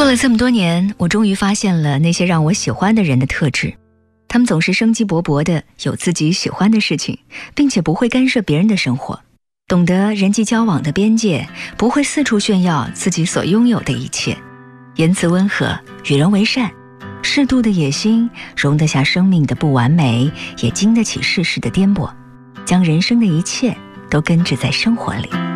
过了这么多年，我终于发现了那些让我喜欢的人的特质。他们总是生机勃勃的，有自己喜欢的事情，并且不会干涉别人的生活，懂得人际交往的边界，不会四处炫耀自己所拥有的一切，言辞温和，与人为善，适度的野心，容得下生命的不完美，也经得起世事的颠簸，将人生的一切都根植在生活里。